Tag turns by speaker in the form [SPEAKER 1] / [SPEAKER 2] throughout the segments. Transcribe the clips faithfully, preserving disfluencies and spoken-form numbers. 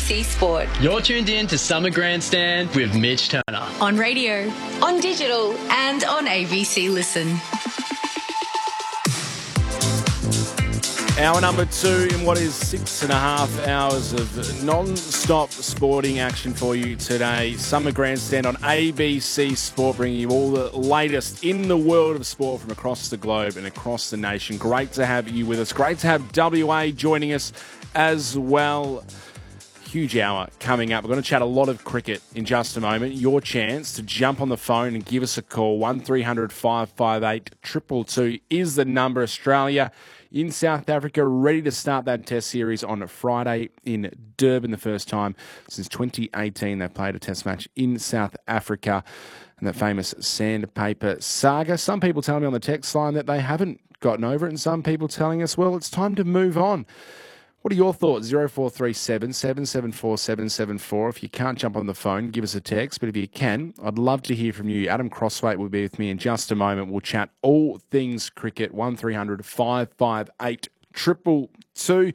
[SPEAKER 1] C Sport.
[SPEAKER 2] You're tuned in to Summer Grandstand with Mitch Turner.
[SPEAKER 1] On radio, on digital, and on A B C Listen.
[SPEAKER 3] Hour number two in what is six and a half hours of non-stop sporting action for you today. Summer Grandstand on A B C Sport, bringing you all the latest in the world of sport from across the globe and across the nation. Great to have you with us. Great to have W A joining us as well. Huge hour coming up. We're going to chat a lot of cricket in just a moment. Your chance to jump on the phone and give us a call. one three hundred five five eight two two two is the number. Australia in South Africa, ready to start that test series on Friday in Durban, the first time since twenty eighteen they played a test match in South Africa, and that famous sandpaper saga. Some people telling me on the text line that they haven't gotten over it, and some people telling us, well, it's time to move on. What are your thoughts? zero four three seven, seven seven four, seven seven four. If you can't jump on the phone, give us a text. But if you can, I'd love to hear from you. Adam Crossway will be with me in just a moment. We'll chat all things cricket. one three hundred five five eight two two two.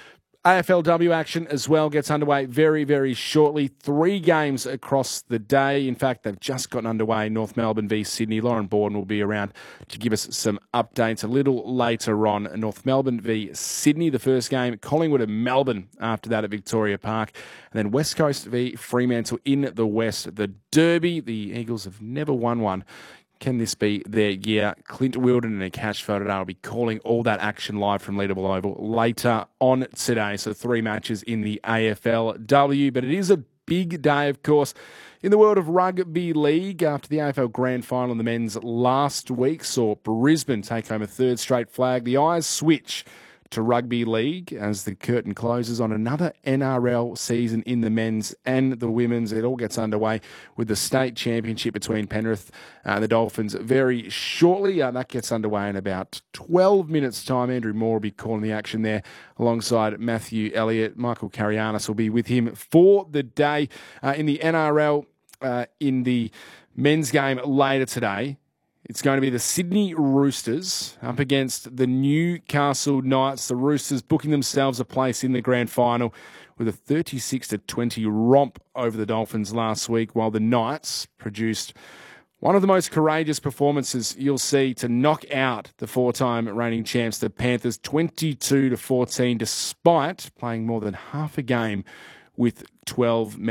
[SPEAKER 3] A F L W action as well gets underway very, very shortly. Three games across the day. In fact, they've just gotten underway. North Melbourne v Sydney. Lauren Borden will be around to give us some updates a little later on. North Melbourne v Sydney, the first game. Collingwood and Melbourne after that at Victoria Park. And then West Coast v Fremantle in the West. The Derby, the Eagles have never won one. Can this be their year? Clint Wilden and Akash Fodor will be calling all that action live from Leederville Oval later on today. So three matches in the A F L W. But it is a big day, of course, in the world of rugby league. After the A F L Grand Final in the men's last week saw Brisbane take home a third straight flag, the eyes switch to rugby league as the curtain closes on another N R L season in the men's and the women's. It all gets underway with the state championship between Penrith and the Dolphins very shortly. Uh, that gets underway in about twelve minutes' time. Andrew Moore will be calling the action there alongside Matthew Elliott. Michael Carianis will be with him for the day. Uh, in the N R L, uh, in the men's game later today, it's going to be the Sydney Roosters up against the Newcastle Knights. The Roosters booking themselves a place in the grand final with a thirty-six to twenty romp over the Dolphins last week, while the Knights produced one of the most courageous performances you'll see to knock out the four-time reigning champs, the Panthers, twenty-two to fourteen, despite playing more than half a game with twelve men.